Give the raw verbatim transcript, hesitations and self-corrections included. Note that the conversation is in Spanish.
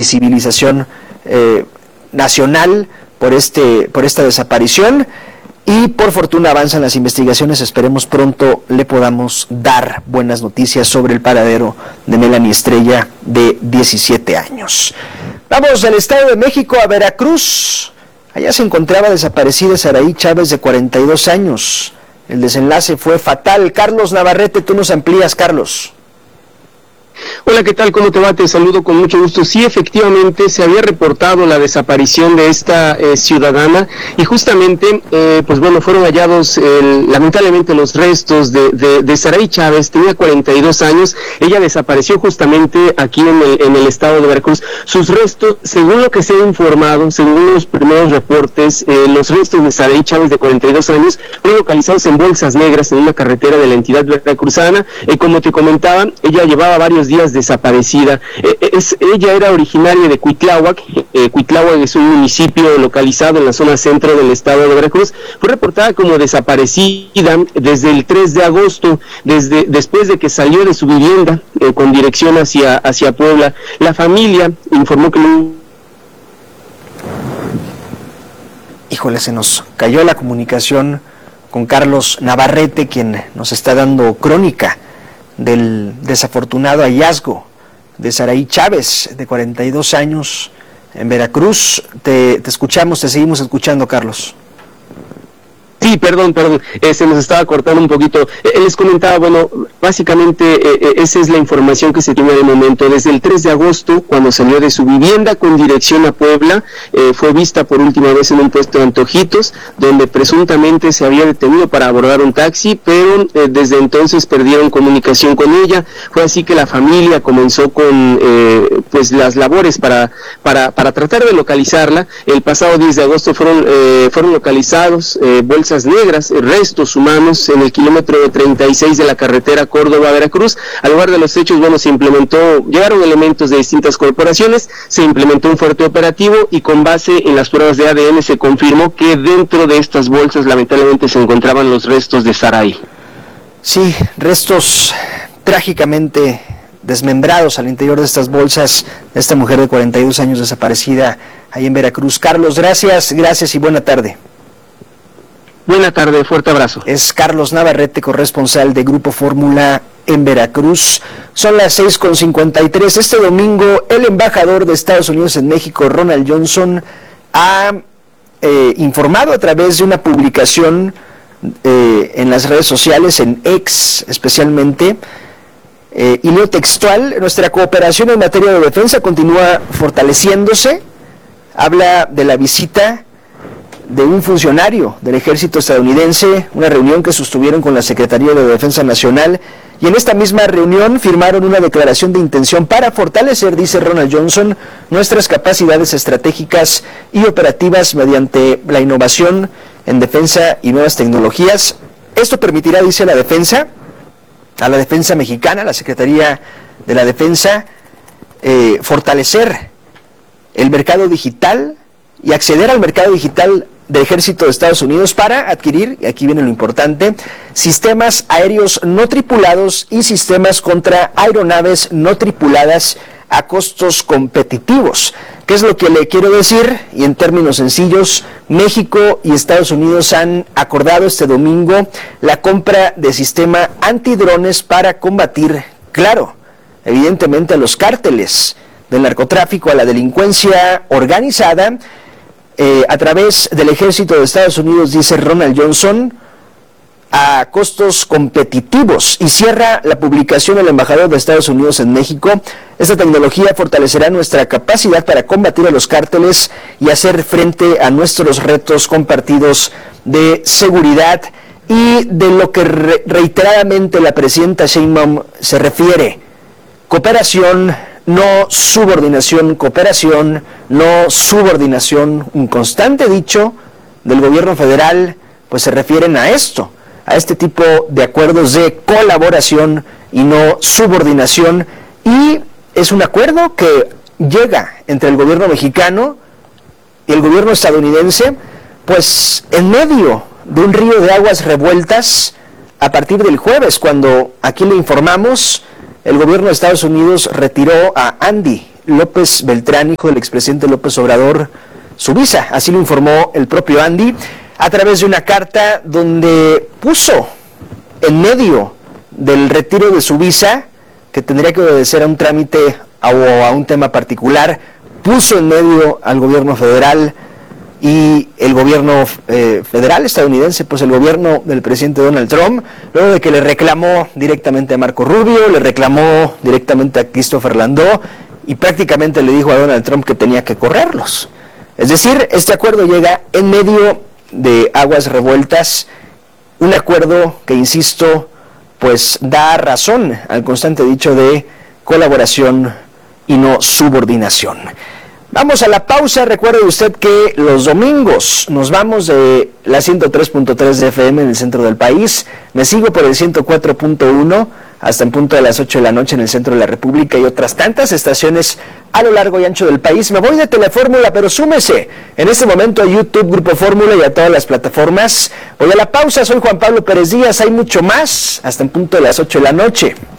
visibilización eh, nacional por este por esta desaparición, y por fortuna avanzan las investigaciones. Esperemos pronto le podamos dar buenas noticias sobre el paradero de Melanie Estrella, de diecisiete años. Vamos del Estado de México a Veracruz. Allá se encontraba desaparecida Saraí Chávez, de cuarenta y dos años. El desenlace fue fatal. Carlos Navarrete, tú nos amplías, Carlos. Hola, ¿qué tal? ¿Cómo te va? Te saludo con mucho gusto. Sí, efectivamente, se había reportado la desaparición de esta eh, ciudadana, y justamente, eh, pues bueno, fueron hallados eh, lamentablemente los restos de, de, de Saraí Chávez. Tenía cuarenta y dos años, ella desapareció justamente aquí en el, en el estado de Veracruz. Sus restos, según lo que se ha informado, según los primeros reportes, eh, los restos de Saraí Chávez, de cuarenta y dos años, fueron localizados en bolsas negras en una carretera de la entidad veracruzana. Eh, como te comentaba, ella llevaba varios días desaparecida. Eh, es, ella era originaria de Cuitláhuac. Eh, Cuitláhuac es un municipio localizado en la zona centro del estado de Veracruz. Fue reportada como desaparecida desde el tres de agosto, desde después de que salió de su vivienda eh, con dirección hacia, hacia Puebla. La familia informó que no... Híjole, se nos cayó la comunicación con Carlos Navarrete, quien nos está dando crónica del desafortunado hallazgo de Saraí Chávez, de cuarenta y dos años, en Veracruz. Te, te escuchamos, te seguimos escuchando, Carlos. Sí, perdón, perdón, eh, se nos estaba cortando un poquito. Eh, les comentaba, bueno, básicamente eh, eh, esa es la información que se tiene de momento. Desde el tres de agosto, cuando salió de su vivienda con dirección a Puebla, eh, fue vista por última vez en un puesto de antojitos, donde presuntamente se había detenido para abordar un taxi, pero eh, desde entonces perdieron comunicación con ella. Fue así que la familia comenzó con eh, pues las labores para, para, para tratar de localizarla. El pasado diez de agosto fueron, eh, fueron localizados eh, bolsas negras, restos humanos, en el kilómetro treinta y seis de la carretera Córdoba-Veracruz. Al lugar de los hechos, bueno, se implementó, llegaron elementos de distintas corporaciones, se implementó un fuerte operativo, y con base en las pruebas de A D N se confirmó que dentro de estas bolsas lamentablemente se encontraban los restos de Saraí. Sí, restos trágicamente desmembrados al interior de estas bolsas de esta mujer de cuarenta y dos años desaparecida ahí en Veracruz. Carlos, gracias, gracias y buena tarde. Buena tarde, fuerte abrazo. Es Carlos Navarrete, corresponsal de Grupo Fórmula en Veracruz. Son las seis con cincuenta y tres. Este domingo, el embajador de Estados Unidos en México, Ronald Johnson, ha eh, informado a través de una publicación eh, en las redes sociales, en X especialmente, eh, y leo textual: nuestra cooperación en materia de defensa continúa fortaleciéndose. Habla de la visita de un funcionario del ejército estadounidense, una reunión que sostuvieron con la Secretaría de Defensa Nacional, y en esta misma reunión firmaron una declaración de intención para fortalecer, dice Ronald Johnson, nuestras capacidades estratégicas y operativas mediante la innovación en defensa y nuevas tecnologías. Esto permitirá, dice la defensa, a la defensa mexicana, la Secretaría de la Defensa, eh, fortalecer el mercado digital y acceder al mercado digital del Ejército de Estados Unidos para adquirir, y aquí viene lo importante, sistemas aéreos no tripulados y sistemas contra aeronaves no tripuladas a costos competitivos. ¿Qué es lo que le quiero decir? Y en términos sencillos, México y Estados Unidos han acordado este domingo la compra de sistema antidrones para combatir, claro, evidentemente a los cárteles del narcotráfico, a la delincuencia organizada, Eh, a través del Ejército de Estados Unidos, dice Ronald Johnson, a costos competitivos. Y cierra la publicación del embajador de Estados Unidos en México: esta tecnología fortalecerá nuestra capacidad para combatir a los cárteles y hacer frente a nuestros retos compartidos de seguridad. Y de lo que re- reiteradamente la presidenta Sheinbaum se refiere: cooperación, no subordinación, cooperación, no subordinación. Un constante dicho del gobierno federal, pues se refieren a esto, a este tipo de acuerdos de colaboración y no subordinación. Y es un acuerdo que llega entre el gobierno mexicano y el gobierno estadounidense, pues en medio de un río de aguas revueltas, a partir del jueves, cuando aquí le informamos, el gobierno de Estados Unidos retiró a Andy López Beltrán, hijo del expresidente López Obrador, su visa. Así lo informó el propio Andy a través de una carta donde puso en medio del retiro de su visa, que tendría que obedecer a un trámite o a un tema particular, puso en medio al gobierno federal y el gobierno eh, federal estadounidense, pues el gobierno del presidente Donald Trump, luego de que le reclamó directamente a Marco Rubio, le reclamó directamente a Christopher Landó y prácticamente le dijo a Donald Trump que tenía que correrlos. Es decir, este acuerdo llega en medio de aguas revueltas, un acuerdo que, insisto, pues da razón al constante dicho de colaboración y no subordinación. Vamos a la pausa. Recuerde usted que los domingos nos vamos de la ciento tres punto tres de F M en el centro del país. Me sigo por el ciento cuatro punto uno hasta en punto de las ocho de la noche en el centro de la República y otras tantas estaciones a lo largo y ancho del país. Me voy de Telefórmula, pero súmese en este momento a YouTube, Grupo Fórmula y a todas las plataformas. Voy a la pausa. Soy Juan Pablo Pérez Díaz. Hay mucho más hasta en punto de las ocho de la noche.